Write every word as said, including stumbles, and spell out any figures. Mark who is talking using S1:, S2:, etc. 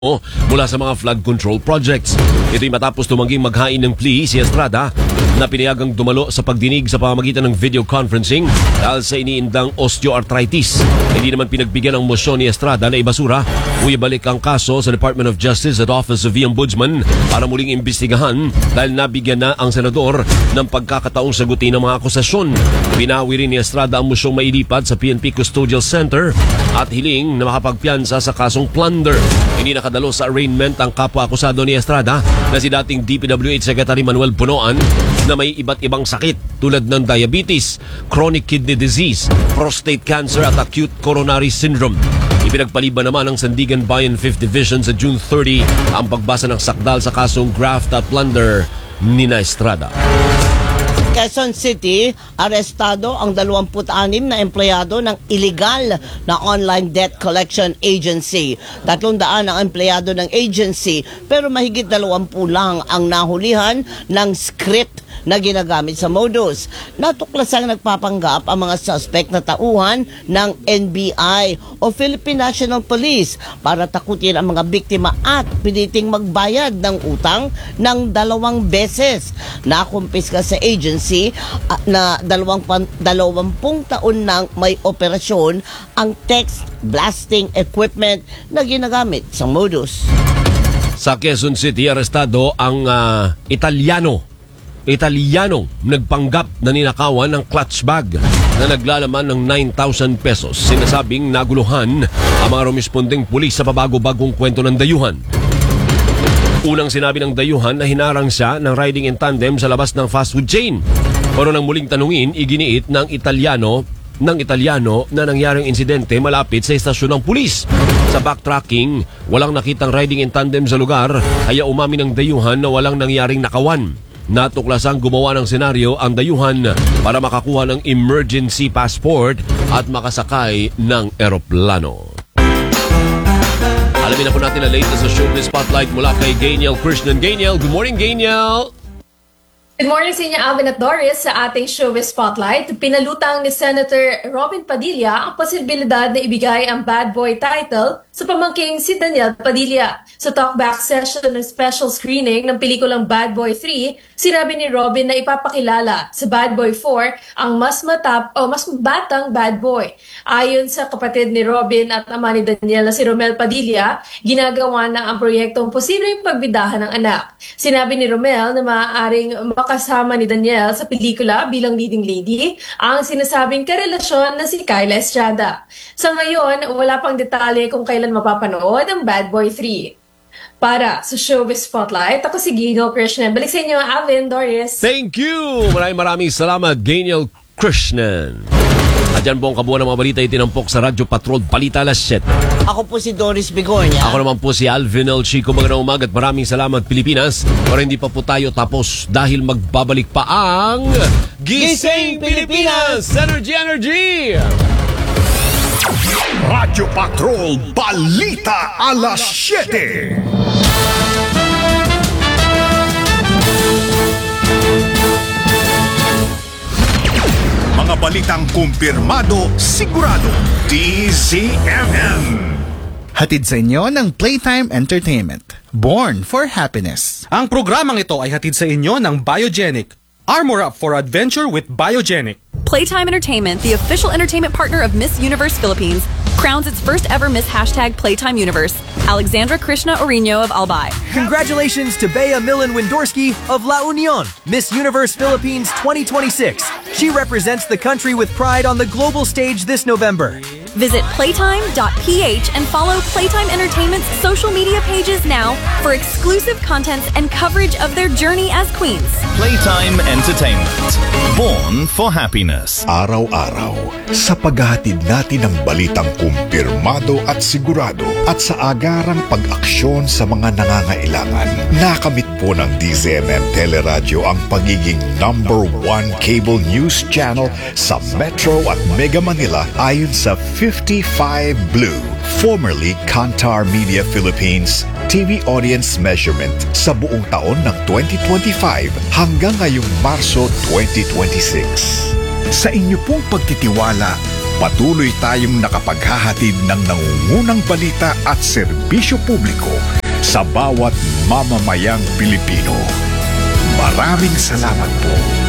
S1: mula sa mga flood control projects. Ito'y matapos tumanging maghain ng plea si Estrada na pinayagang dumalo sa pagdinig sa pamamagitan ng video conferencing dahil sa iniindang osteoarthritis. Hindi naman pinagbigyan ang mosyon ni Estrada na ibasura o ibalik ang kaso sa Department of Justice at Office of the Ombudsman para muling imbestigahan dahil nabigyan na ang senador ng pagkakataong sagutin ang mga akusasyon. Binawi rin ni Estrada ang mosyong mailipat sa P N P Custodial Center at hiling na makapagpiyansa sa kasong plunder. Hindi nakadalo sa arraignment ang kapwa-akusado ni Estrada na si dating D P W H Secretary Manuel Punoan na may iba't ibang sakit tulad ng diabetes, chronic kidney disease, prostate cancer at acute coronary syndrome. Ipinagpaliban naman ng Sandigan Bayan fifth Division sa June thirtieth ang pagbasa ng sakdal sa kasong graft at plunder ni Estrada.
S2: Quezon City, arestado ang dalawampu't-anim na empleyado ng illegal na online debt collection agency. Tatlong daan ang empleyado ng agency pero mahigit dalawampu lang ang nahulihan ng script na ginagamit sa modus. Natuklasang nagpapanggap ang mga suspect na tauhan ng N B I o Philippine National Police para takutin ang mga biktima at piliting magbayad ng utang ng dalawang beses. Nakumpiska sa agency na dalawang, dalawampung taon nang may operasyon ang text blasting equipment na ginagamit sa modus.
S1: Sa Quezon City, arestado ang uh, Italyano Italiano nagpanggap na ninakawan ng clutch bag na naglalaman ng nine thousand pesos. Sinasabing naguluhan ang mga rumispondeng pulis sa pabago-bagong kwento ng dayuhan. Unang sinabi ng dayuhan na hinarang siya ng riding in tandem sa labas ng fast food chain. Pero nang muling tanungin, iginiit ng Italiano ng Italiano na nangyaring insidente malapit sa istasyon ng pulis. Sa backtracking, walang nakitang riding in tandem sa lugar, kaya umamin ng dayuhan na walang nangyaring nakawan. Natuklasang gumawa ng senaryo ang dayuhan para makakuha ng emergency passport at makasakay ng eroplano. Alamin na po natin ang latest sa Showbiz Spotlight mula kay Gainiel Krishnan. Gainiel, good morning, Gainiel!
S3: Good morning sa inyo, Alvin at Doris. Sa ating Showbiz Spotlight, pinalutang ni Senator Robin Padilla ang posibilidad na ibigay ang Bad Boy title sa pamangking si Daniel Padilla. Sa talkback session ng special screening ng pelikulang Bad Boy three, sinabi ni Robin na ipapakilala sa Bad Boy four ang mas matap o mas batang bad boy. Ayon sa kapatid ni Robin at ama ni Daniel na si Romel Padilla, ginagawa na ang proyektong posibleng pagbidahan ng anak. Sinabi ni Romel na maaaring makasama ni Daniel sa pelikula bilang leading lady ang sinasabing karelasyon na si Kyla Estrada. Sa ngayon, wala pang detalye kung kailan mapapanood ang Bad Boy three. Para sa Showbiz Spotlight, ako si Gainiel Krishnan. Balik sa inyo, Alvin, Doris.
S1: Thank you! Maraming maraming salamat, Gainiel Krishnan. At yan po ang kabuuan ng mga balita itinampok sa Radyo Patrol Balita Alas siyete.
S2: Ako po si Doris Begonia.
S1: Ako naman po si Alvin El Chico. Magandang umaga at maraming salamat, Pilipinas. Pero hindi pa po tayo tapos dahil magbabalik pa ang Gising Pilipinas! Energy, energy!
S4: Radyo Patrol Balita Alas siyete. Mga balitang kumpirmado, sigurado. D Z M M.
S5: Hatid sa inyo ng Playtime Entertainment. Born for Happiness.
S6: Ang programang ito ay hatid sa inyo ng Biogenic. Armor up for adventure with Biogenic.
S7: Playtime Entertainment, the official entertainment partner of Miss Universe Philippines, crowns its first ever Miss Hashtag Playtime Universe, Alexandra Krishna Orino of Albay.
S8: Congratulations to Bea Millen Windorski of La Union, Miss Universe Philippines twenty twenty-six. She represents the country with pride on the global stage this November.
S7: Visit playtime dot p h and follow Playtime Entertainment's social media pages now for exclusive content and coverage of their journey as queens.
S9: Playtime Entertainment. Born for Happiness.
S4: Araw-araw, sa paghahatid natin ng balitang kumpirmado at sigurado at sa agarang pag-aksyon sa mga nangangailangan, nakamit po ng D Z M M Teleradyo ang pagiging number one cable news channel sa Metro at Mega Manila ayon sa fifty-five Blue, formerly Kantar Media Philippines, T V audience measurement sa buong taon ng twenty twenty-five hanggang ngayong Marso twenty twenty-six. Sa inyo pong pagtitiwala, patuloy tayong nakapaghahatid ng nangungunang balita at serbisyo publiko sa bawat mamamayang Pilipino. Maraming salamat po.